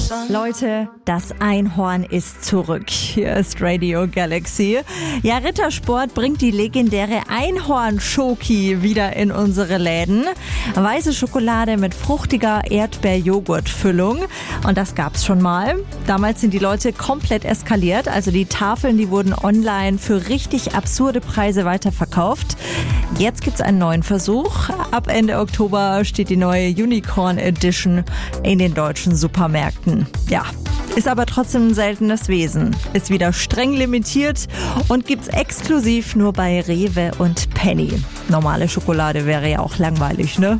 Leute, das Einhorn ist zurück. Hier ist Radio Galaxy. Ja, Rittersport bringt die legendäre Einhorn-Schoki wieder in unsere Läden. Weiße Schokolade mit fruchtiger Erdbeer-Joghurt-Füllung. Und das gab's schon mal. Damals sind die Leute komplett eskaliert. Also die Tafeln, die wurden online für richtig absurde Preise weiterverkauft. Jetzt gibt's einen neuen Versuch. Ab Ende Oktober steht die neue Unicorn Edition in den deutschen Supermärkten. Ja, ist aber trotzdem ein seltenes Wesen. Ist wieder streng limitiert und gibt's exklusiv nur bei Rewe und Penny. Normale Schokolade wäre ja auch langweilig, ne?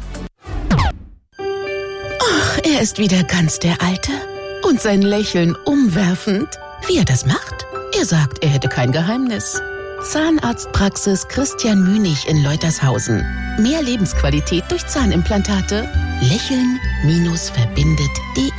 Ach, er ist wieder ganz der Alte. Und sein Lächeln umwerfend. Wie er das macht? Er sagt, er hätte kein Geheimnis. Zahnarztpraxis Christian Münig in Leutershausen. Mehr Lebensqualität durch Zahnimplantate. Lächeln-verbindet.de.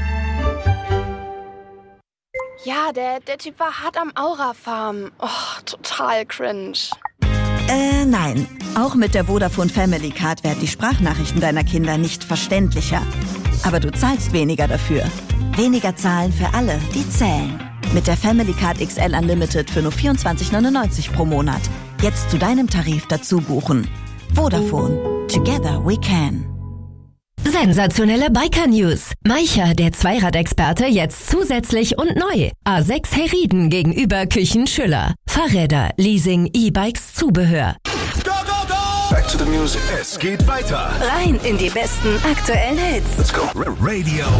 Ja, der Typ war hart am Aura-Farm. Oh, total cringe. Nein. Auch mit der Vodafone Family Card werden die Sprachnachrichten deiner Kinder nicht verständlicher. Aber du zahlst weniger dafür. Weniger zahlen für alle, die zählen. Mit der Family Card XL Unlimited für nur 24,99 pro Monat. Jetzt zu deinem Tarif dazu buchen. Vodafone. Together we can. Sensationelle Biker-News. Maicher, der Zweiradexperte, jetzt zusätzlich und neu. A6 Herrieden gegenüber Küchen Schüller. Fahrräder, Leasing, E-Bikes, Zubehör. Go, go, go! Back to the music. Es geht weiter. Rein in die besten aktuellen Hits. Let's go. Radio